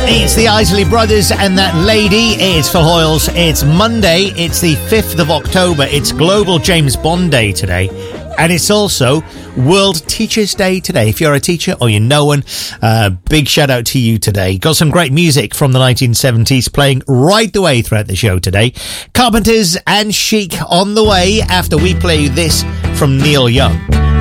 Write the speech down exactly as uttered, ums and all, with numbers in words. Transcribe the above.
It's the Isley Brothers and That Lady. It's for Hoyles. It's Monday. It's the fifth of October. It's Global James Bond Day today. And it's also World Teachers Day today. If you're a teacher or you know one, uh, big shout out to you today. Got some great music from the nineteen seventies playing right the way throughout the show today. Carpenters and Chic on the way after we play this from Neil Young.